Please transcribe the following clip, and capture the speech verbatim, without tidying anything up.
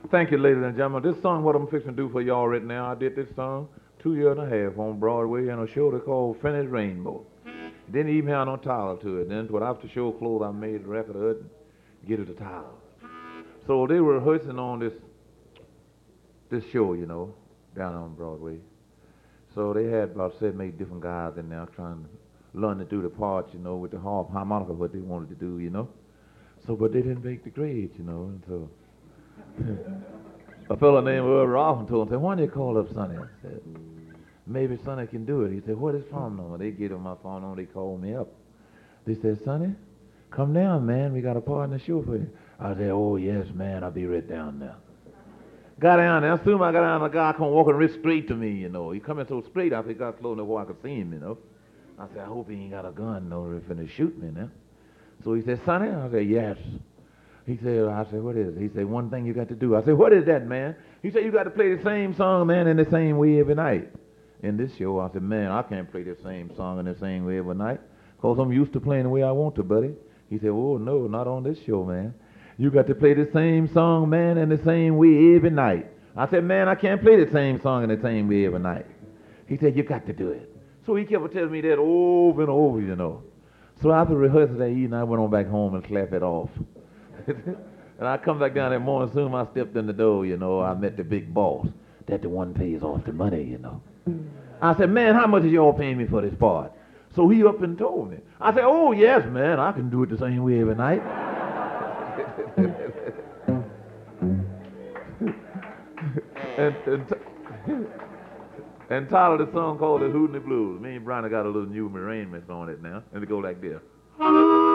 Thank you, ladies and gentlemen. This song, what I'm fixing to do for y'all right now, I did this song two years and a half on Broadway in a show they called Finished Rainbow. Didn't even have no title to it. Then, when after show closed, I made a record of it and get it a title. So they were rehearsing on this this show, you know, down on Broadway. So they had about seven, eight different guys in there trying to learn to do the parts, you know, with the harp, harmonica, what they wanted to do, you know. So, but they didn't make the grades, you know, and so a fellow named Earl Robinson told him, said, why don't you call up Sonny? I said, maybe Sonny can do it. He said, what is phone number? They get him my phone number, they called me up. They said, Sonny, come down, man, we got a part in the show for you. I said, oh, yes, man, I'll be right down there. Got down there. As soon as I got down, the guy come walking real straight to me, you know. He coming so straight, I said, he got close enough where I could see him, you know. I said, I hope he ain't got a gun, no, if finna shoot me now. So he said, Sonny? I said, yes. He said, I said, what is it? He said, one thing you got to do. I said, what is that, man? He said, you got to play the same song, man, in the same way every night. In this show, I said, man, I can't play the same song in the same way every night, because I'm used to playing the way I want to, buddy. He said, oh, no, not on this show, man. You got to play the same song, man, in the same way every night. I said, man, I can't play the same song in the same way every night. He said, you got to do it. So he kept telling me that over and over, you know. So after rehearsal that evening, I went on back home and clapped it off. And I come back down that morning, soon I stepped in the door, you know, I met the big boss. That the one pays off the money, you know. I said, man, how much is y'all paying me for this part? So he up and told me. I said, oh, yes, man, I can do it the same way every night. and, and, and titled the song called The Hootenanny Blues. Me and Brian got a little new arrangement on it now. And it go like this.